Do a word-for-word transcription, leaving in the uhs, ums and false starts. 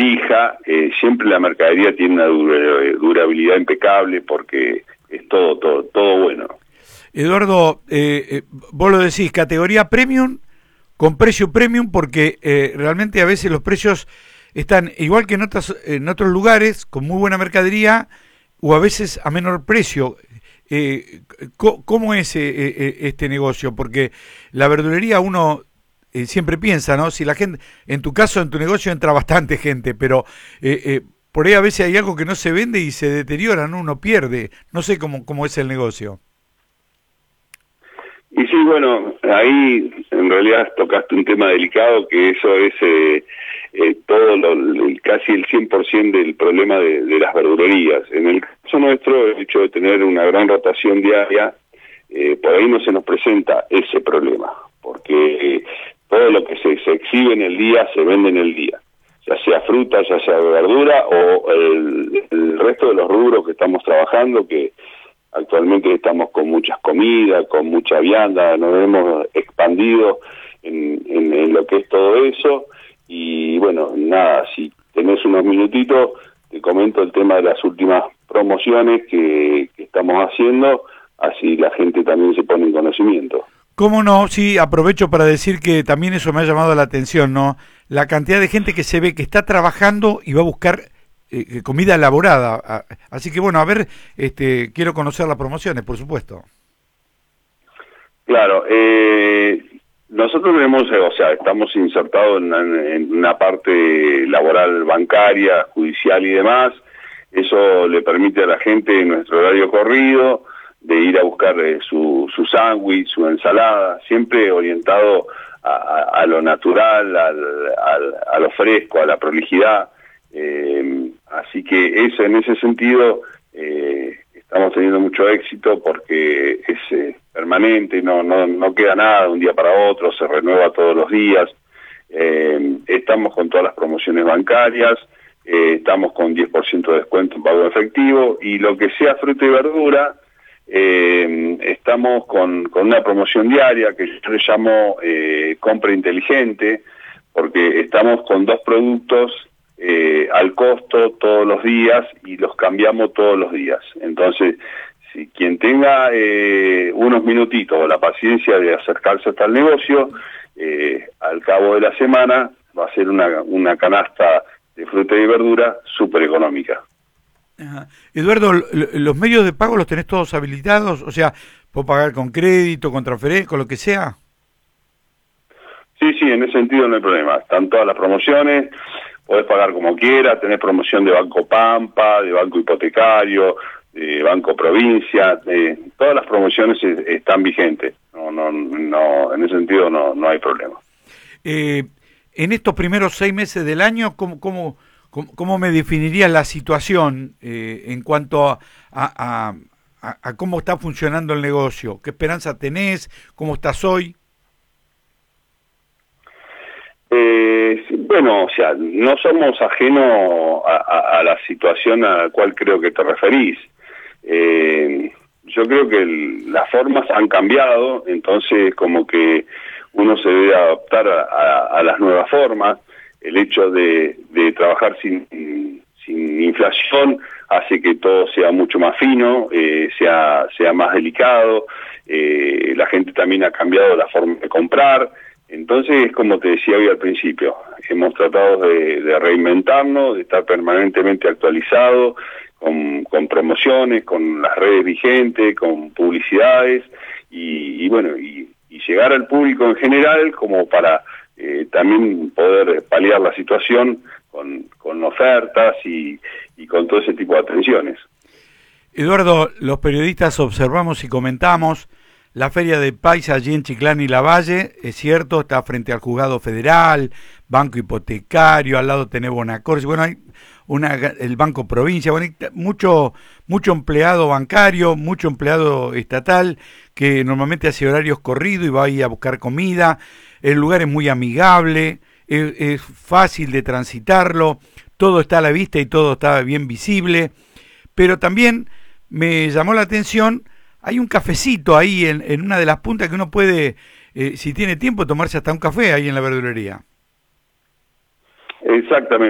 elija, eh, siempre la mercadería tiene una dura, durabilidad impecable porque es todo, todo, todo bueno. Eduardo, eh, eh, vos lo decís, categoría premium con precio premium porque eh, realmente a veces los precios están igual que en, otras, en otros lugares con muy buena mercadería o a veces a menor precio. Eh, ¿Cómo es eh, eh, este negocio? Porque la verdulería uno eh, siempre piensa, ¿no? Si la gente, en tu caso, en tu negocio entra bastante gente, pero eh, eh, por ahí a veces hay algo que no se vende y se deteriora, ¿no? Uno pierde. No sé cómo, cómo es el negocio. Y sí, bueno, ahí en realidad tocaste un tema delicado, que eso es eh, eh, todo, lo, el, casi el cien por ciento del problema de, de las verdulerías. En el caso nuestro, el hecho de tener una gran rotación diaria, eh, por ahí no se nos presenta ese problema, porque eh, todo lo que se, se exhibe en el día se vende en el día, ya sea fruta, ya sea verdura, o el, el resto de los rubros que estamos trabajando, que actualmente estamos con muchas comidas, con mucha vianda, nos hemos expandido en, en, en lo que es todo eso. Y bueno, nada, si tenés unos minutitos, te comento el tema de las últimas promociones que, que estamos haciendo, así la gente también se pone en conocimiento. ¿Cómo no? Sí, aprovecho para decir que también eso me ha llamado la atención, ¿no? La cantidad de gente que se ve que está trabajando y va a buscar Eh, comida elaborada, así que bueno, a ver, este, quiero conocer las promociones, por supuesto. Claro, eh, nosotros tenemos, eh, o sea, estamos insertados en, en una parte laboral, bancaria, judicial y demás. Eso le permite a la gente en nuestro horario corrido de ir a buscar eh, su, su sándwich, su ensalada, siempre orientado a, a, a lo natural, al, al, a lo fresco, a la prolijidad. Eh, así que eso, en ese sentido, eh, estamos teniendo mucho éxito porque es eh, permanente, no, no, no queda nada de un día para otro, se renueva todos los días. Eh, estamos con todas las promociones bancarias, eh, estamos con diez por ciento de descuento en pago efectivo, y lo que sea fruta y verdura, eh, estamos con, con una promoción diaria que yo le llamo eh, compra inteligente, porque estamos con dos productos Eh, al costo todos los días y los cambiamos todos los días. Entonces, si quien tenga eh, unos minutitos o la paciencia de acercarse hasta el negocio, eh, al cabo de la semana va a ser una, una canasta de fruta y verdura súper económica. Ajá. Eduardo, ¿los medios de pago los tenés todos habilitados? O sea, ¿puedo pagar con crédito, con transferencia, con lo que sea? Sí, sí, en ese sentido no hay problema. Están todas las promociones. Podés pagar como quieras, tenés promoción de Banco Pampa, de Banco Hipotecario, de Banco Provincia, de, todas las promociones es, están vigentes. No, no, no, en ese sentido no, no hay problema. Eh, en estos primeros seis meses del año, ¿cómo, cómo, cómo, cómo me definirías la situación eh, en cuanto a, a, a, a cómo está funcionando el negocio? ¿Qué esperanza tenés? ¿Cómo estás hoy? Eh, bueno, o sea, no somos ajenos a, a, a la situación a la cual creo que te referís. Eh, yo creo que el, las formas han cambiado, entonces como que uno se debe adaptar a, a, a las nuevas formas. El hecho de, de trabajar sin, sin inflación hace que todo sea mucho más fino, eh, sea, sea más delicado. Eh, la gente también ha cambiado la forma de comprar. Entonces, como te decía hoy al principio, hemos tratado de, de reinventarnos, de estar permanentemente actualizados, con, con promociones, con las redes vigentes, con publicidades, y, y bueno, y, y llegar al público en general como para eh, también poder paliar la situación con, con ofertas y, y con todo ese tipo de atenciones. Eduardo, los periodistas observamos y comentamos la feria de Paisa allí en Chiclán y Lavalle, es cierto, está frente al Juzgado Federal, Banco Hipotecario, al lado tenés Bonacorsi, bueno, hay una, el Banco Provincia, bueno, hay mucho, mucho empleado bancario, mucho empleado estatal, que normalmente hace horarios corridos y va ahí a buscar comida. El lugar es muy amigable, es, es fácil de transitarlo, todo está a la vista y todo está bien visible, pero también me llamó la atención. Hay un cafecito ahí en, en una de las puntas que uno puede, eh, si tiene tiempo, tomarse hasta un café ahí en la verdulería. Exactamente.